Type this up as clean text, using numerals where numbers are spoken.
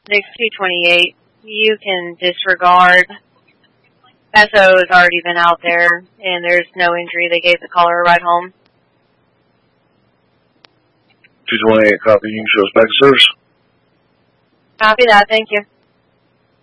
Nick 228, you can disregard. SO has already been out there, and there's no injury. They gave the caller a ride home. 228, copy. You can show us back to service. Copy that. Thank you.